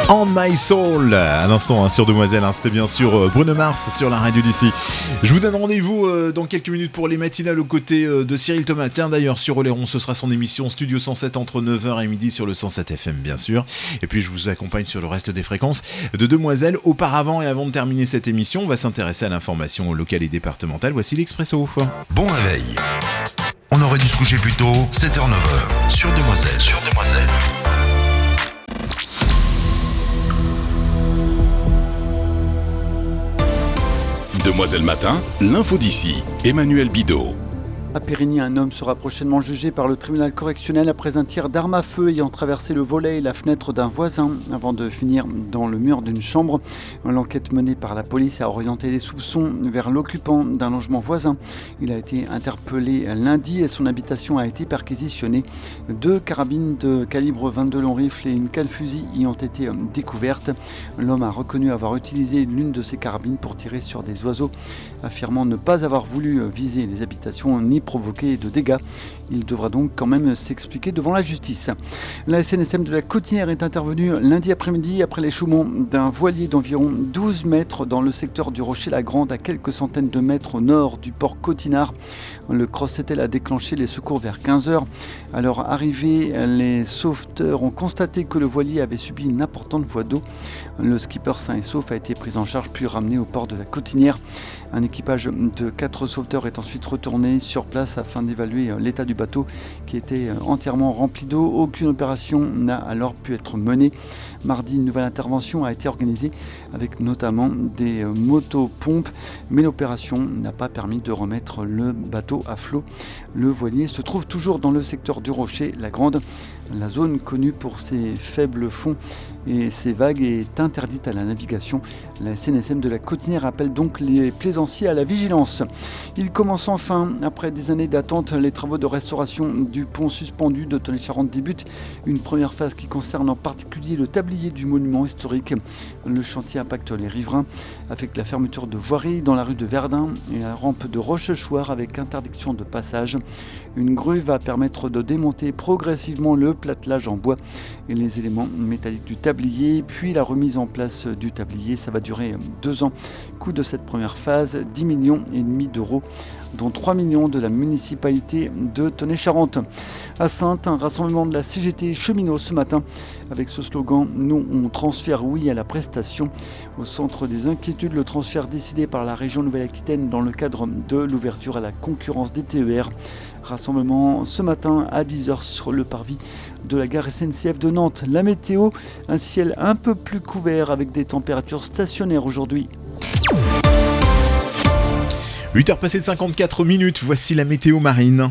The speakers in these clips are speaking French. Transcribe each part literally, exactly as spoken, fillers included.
On My Soul, à l'instant hein, sur Demoiselle, hein, c'était bien sûr euh, Bruno Mars sur la radio d'ici. Je vous donne rendez-vous euh, dans quelques minutes pour les matinales aux côtés euh, de Cyril Thomas. Tiens d'ailleurs sur Oléron, ce sera son émission Studio cent sept entre neuf heures et midi sur le cent sept F M bien sûr. Et puis je vous accompagne sur le reste des fréquences de Demoiselle. Auparavant et avant de terminer cette émission, on va s'intéresser à l'information locale et départementale. Voici l'Expresso. Bon réveil. On aurait dû se coucher plus tôt, sept heures neuf heures sur Demoiselle. Sur Demoiselle. Demoiselle Matin, l'info d'ici, Emmanuel Bidot. À Périgny, un homme sera prochainement jugé par le tribunal correctionnel après un tir d'arme à feu ayant traversé le volet et la fenêtre d'un voisin avant de finir dans le mur d'une chambre. L'enquête menée par la police a orienté les soupçons vers l'occupant d'un logement voisin. Il a été interpellé lundi et son habitation a été perquisitionnée. Deux carabines de calibre vingt-deux long rifle et une cale fusil y ont été découvertes. L'homme a reconnu avoir utilisé l'une de ses carabines pour tirer sur des oiseaux, affirmant ne pas avoir voulu viser les habitations ni provoquer de dégâts. Il devra donc quand même s'expliquer devant la justice. La S N S M de la Cotinière est intervenue lundi après-midi après l'échouement d'un voilier d'environ douze mètres dans le secteur du Rocher-la-Grande, à quelques centaines de mètres au nord du port Cotinard. Le Cross-Setel a déclenché les secours vers quinze heures. À leur arrivée, les sauveteurs ont constaté que le voilier avait subi une importante voie d'eau. Le skipper sain et sauf a été pris en charge puis ramené au port de la Cotinière. Un équipage de quatre sauveteurs est ensuite retourné sur place afin d'évaluer l'état du bateau qui était entièrement rempli d'eau. Aucune opération n'a alors pu être menée. Mardi, une nouvelle intervention a été organisée avec notamment des motopompes, mais l'opération n'a pas permis de remettre le bateau à flot. Le voilier se trouve toujours dans le secteur du Rocher, la Grande. La zone connue pour ses faibles fonds et ses vagues est interdite à la navigation. La S N S M de la Cotinière appelle donc les plaisanciers à la vigilance. Il commence enfin, après des années d'attente, les travaux de restauration du pont suspendu de Tonnay-Charente débutent. Une première phase qui concerne en particulier le tablier du monument historique. Le chantier impacte les riverains avec la fermeture de voiries dans la rue de Verdun et la rampe de Rochechouart avec interdiction de passage. Une grue va permettre de démonter progressivement le platelage en bois et les éléments métalliques du tablier, puis la remise en place du tablier. Ça va durer deux ans. Coût de cette première phase, dix millions et demi d'euros, dont trois millions de la municipalité de Tonnay-Charente. À Saintes, un rassemblement de la C G T cheminot ce matin avec ce slogan « Nous, on transfère oui à la prestation ». Au centre des inquiétudes, le transfert décidé par la région Nouvelle-Aquitaine dans le cadre de l'ouverture à la concurrence des T E R. Rassemblement ce matin à dix heures sur le parvis de la gare S N C F de Nantes. La météo, un ciel un peu plus couvert avec des températures stationnaires aujourd'hui. huit heures passées de cinquante-quatre minutes, voici la météo marine.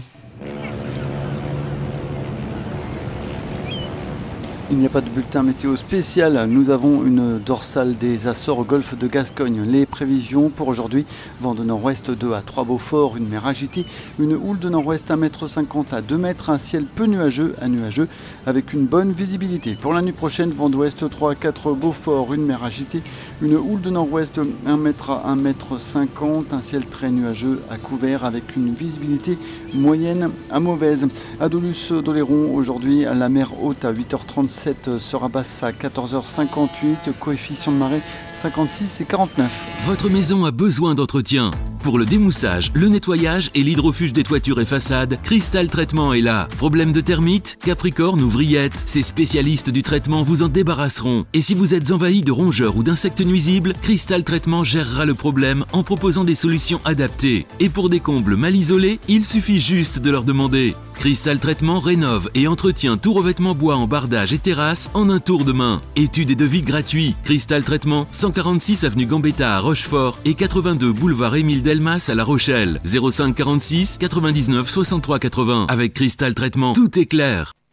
Il n'y a pas de bulletin météo spécial. Nous avons une dorsale des Açores au golfe de Gascogne. Les prévisions pour aujourd'hui: vent de nord-ouest deux à trois Beaufort, une mer agitée, une houle de nord-ouest un mètre cinquante à deux mètres, un ciel peu nuageux à nuageux avec une bonne visibilité. Pour la nuit prochaine, vent d'ouest trois à quatre Beaufort, une mer agitée, une houle de nord-ouest un mètre à un mètre cinquante, un ciel très nuageux à couvert avec une visibilité moyenne à mauvaise. À Doluce-d'Oléron, aujourd'hui, la mer haute à huit heures trente-sept sera basse à quatorze heures cinquante-huit, coefficient de marée cinquante-six et quarante-neuf. Votre maison a besoin d'entretien. Pour le démoussage, le nettoyage et l'hydrofuge des toitures et façades, Cristal Traitement est là. Problème de termites, capricorne ou vrillettes, ces spécialistes du traitement vous en débarrasseront. Et si vous êtes envahi de rongeurs ou d'insectes nuisibles, Cristal Traitement gérera le problème en proposant des solutions adaptées. Et pour des combles mal isolés, il suffit juste de leur demander. Cristal Traitement rénove et entretient tout revêtement bois en bardage et terrasse en un tour de main. Études et devis gratuits. Cristal Traitement, cent quarante-six avenue Gambetta à Rochefort et quatre-vingt-deux boulevard Émile Delmas à La Rochelle. zéro cinq quarante-six quatre-vingt-dix-neuf soixante-trois quatre-vingts. Avec Cristal Traitement, tout est clair.